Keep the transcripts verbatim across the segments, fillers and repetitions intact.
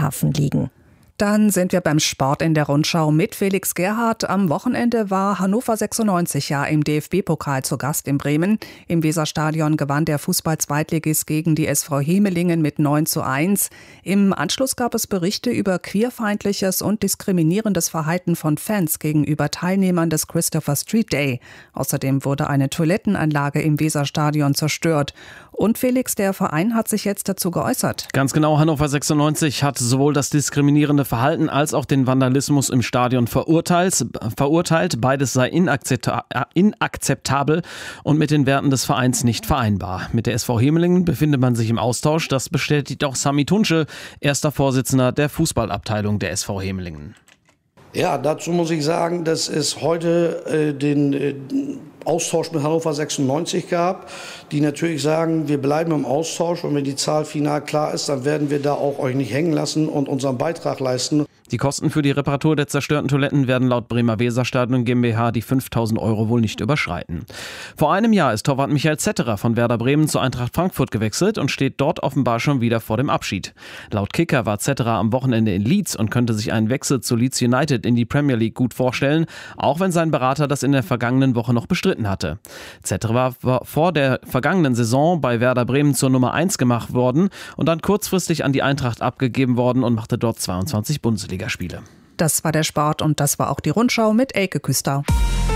Bremerhaven liegen. Dann sind wir beim Sport in der Rundschau mit Felix Gerhardt. Am Wochenende war Hannover sechsundneunzig ja im D F B-Pokal zu Gast in Bremen. Im Weserstadion gewann der Fußball-Zweitligist gegen die S V Hemelingen mit neun zu eins. Im Anschluss gab es Berichte über queerfeindliches und diskriminierendes Verhalten von Fans gegenüber Teilnehmern des Christopher Street Day. Außerdem wurde eine Toilettenanlage im Weserstadion zerstört. Und Felix, der Verein hat sich jetzt dazu geäußert. Ganz genau, Hannover sechsundneunzig hat sowohl das diskriminierende Verhalten als auch den Vandalismus im Stadion verurteilt. verurteilt. Beides sei inakzepta- inakzeptabel und mit den Werten des Vereins nicht vereinbar. Mit der S V Hemelingen befindet man sich im Austausch. Das bestätigt auch Sami Tunce, erster Vorsitzender der Fußballabteilung der S V Hemelingen. Ja, dazu muss ich sagen, dass es heute äh, den äh, Austausch mit Hannover sechsundneunzig gab, die natürlich sagen, wir bleiben im Austausch und wenn die Zahl final klar ist, dann werden wir da auch euch nicht hängen lassen und unseren Beitrag leisten. Die Kosten für die Reparatur der zerstörten Toiletten werden laut Bremer Weserstadion GmbH die fünftausend Euro wohl nicht überschreiten. Vor einem Jahr ist Torwart Michael Zetterer von Werder Bremen zu Eintracht Frankfurt gewechselt und steht dort offenbar schon wieder vor dem Abschied. Laut Kicker war Zetterer am Wochenende in Leeds und könnte sich einen Wechsel zu Leeds United in die Premier League gut vorstellen, auch wenn sein Berater das in der vergangenen Woche noch bestritten hatte. Zetterer war vor der vergangenen Saison bei Werder Bremen zur Nummer eins gemacht worden und dann kurzfristig an die Eintracht abgegeben worden und machte dort zweiundzwanzig Bundesligaspiele. Das war der Sport und das war auch die Rundschau mit Elke Küster.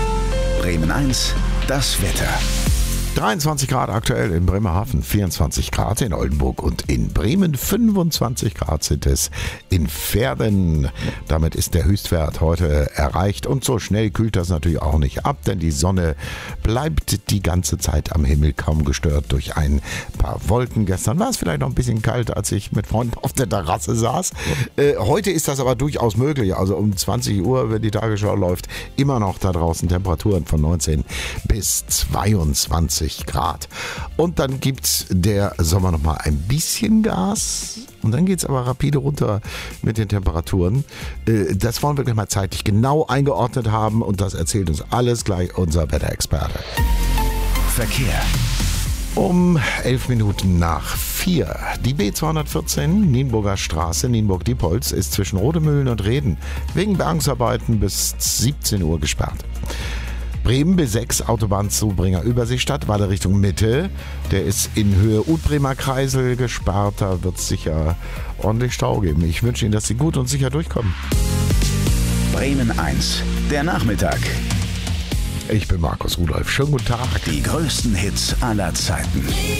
Bremen eins, das Wetter. dreiundzwanzig Grad aktuell in Bremerhaven, vierundzwanzig Grad in Oldenburg und in Bremen, fünfundzwanzig Grad sind es in Verden. Damit ist der Höchstwert heute erreicht und so schnell kühlt das natürlich auch nicht ab, denn die Sonne bleibt die ganze Zeit am Himmel, kaum gestört durch ein paar Wolken. Gestern war es vielleicht noch ein bisschen kalt, als ich mit Freunden auf der Terrasse saß. Äh, heute ist das aber durchaus möglich, also um zwanzig Uhr, wenn die Tagesschau läuft, immer noch da draußen Temperaturen von neunzehn bis zweiundzwanzig Grad. Und dann gibt der Sommer noch mal ein bisschen Gas und dann geht es aber rapide runter mit den Temperaturen. Das wollen wir gleich mal zeitlich genau eingeordnet haben und das erzählt uns alles gleich unser Wetterexperte. Verkehr. Um elf Minuten nach vier. Die B zweihundertvierzehn, Nienburger Straße, Nienburg-Diepholz, ist zwischen Rodemühlen und Reden wegen Bergungsarbeiten bis siebzehn Uhr gesperrt. Bremen B sechs, Autobahnzubringer Überseestadt, weiter Richtung Mitte. Der ist in Höhe Utbremer Kreisel gesperrt. Da wird es sicher ordentlich Stau geben. Ich wünsche Ihnen, dass Sie gut und sicher durchkommen. Bremen eins, der Nachmittag. Ich bin Markus Rudolph. Schönen guten Tag. Die größten Hits aller Zeiten.